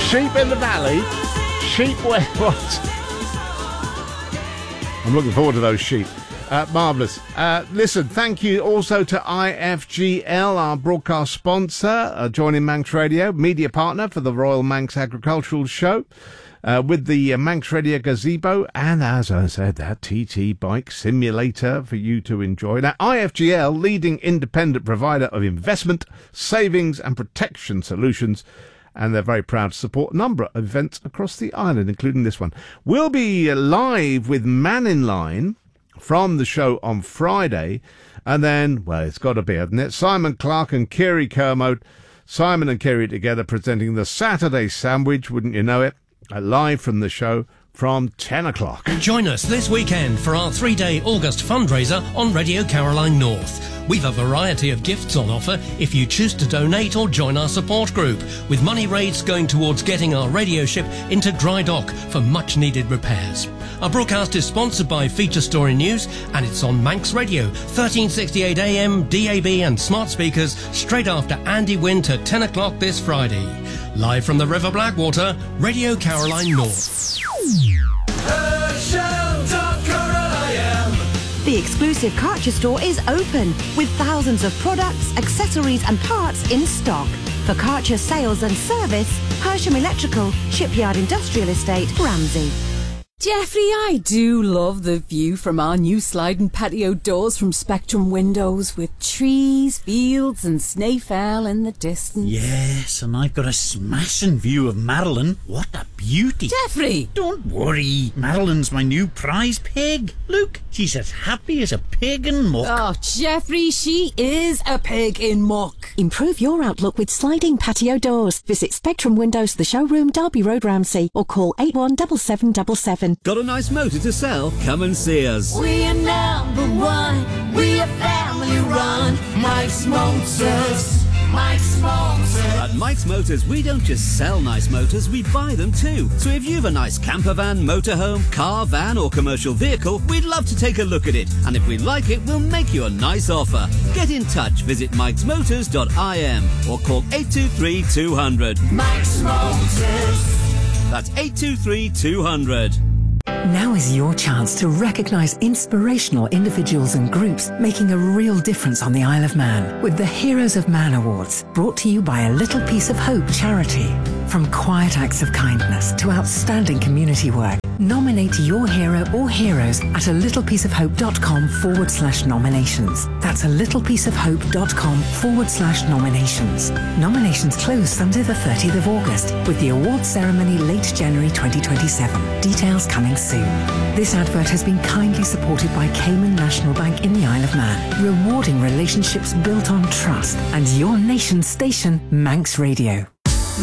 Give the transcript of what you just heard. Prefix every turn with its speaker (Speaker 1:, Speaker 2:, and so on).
Speaker 1: Sheep in the valley. Sheep where what? I'm looking forward to those sheep. Marvellous. Listen, thank you also to IFGL, our broadcast sponsor, joining Manx Radio, media partner for the Royal Manx Agricultural Show, with the Manx Radio Gazebo, and as I said, that TT bike simulator for you to enjoy. Now, IFGL, leading independent provider of investment, savings and protection solutions, and they're very proud to support a number of events across the island, including this one. We'll be live with Man in Line from the show on Friday, and then, well, it's got to be, hasn't it? Simon Clark and Kiri Kermode, Simon and Kiri together presenting the Saturday Sandwich, wouldn't you know it, live from the show from 10 o'clock.
Speaker 2: Join us this weekend for our 3-day August fundraiser on Radio Caroline North. We've a variety of gifts on offer if you choose to donate or join our support group, with money raised going towards getting our radio ship into dry dock for much needed repairs. Our broadcast is sponsored by Feature Story News, and it's on Manx Radio, 1368 AM, DAB and smart speakers, straight after Andy Wint at 10 o'clock this Friday. Live from the River Blackwater, Radio Caroline North.
Speaker 3: The exclusive Karcher store is open with thousands of products, accessories and parts in stock. For Karcher sales and service, Hersham Electrical, Shipyard Industrial Estate, Ramsey.
Speaker 4: Jeffrey, I do love the view from our new sliding patio doors from Spectrum Windows, with trees, fields and Snaefell in the distance.
Speaker 5: Yes, and I've got a smashing view of Madeline. What a beauty.
Speaker 4: Jeffrey!
Speaker 5: Don't worry, Madeline's my new prize pig. Look, she's as happy as a pig in muck.
Speaker 4: Oh, Jeffrey, she is a pig in muck.
Speaker 3: Improve your outlook with sliding patio doors. Visit Spectrum Windows, the showroom, Derby Road, Ramsey, or call 817777.
Speaker 6: Got a nice motor to sell? Come and see us.
Speaker 7: We are number one. We are family run. Mike's Motors. Mike's Motors.
Speaker 6: At Mike's Motors, we don't just sell nice motors, we buy them too. So if you have a nice camper van, motorhome, car, van or commercial vehicle, we'd love to take a look at it. And if we like it, we'll make you a nice offer. Get in touch. Visit mikesmotors.im or call 823 200.
Speaker 7: Mike's Motors.
Speaker 6: That's 823 200.
Speaker 8: Now is your chance to recognise inspirational individuals and groups making a real difference on the Isle of Man with the Heroes of Man Awards, brought to you by A Little Piece of Hope charity. From quiet acts of kindness to outstanding community work, nominate your hero or heroes at alittlepieceofhope.com/nominations. That's alittlepieceofhope.com/nominations. Nominations close Sunday the 30th of August, with the awards ceremony late January 2027. Details coming soon. This advert has been kindly supported by Cayman National Bank in the Isle of Man, rewarding relationships built on trust, and your nation's station, Manx Radio.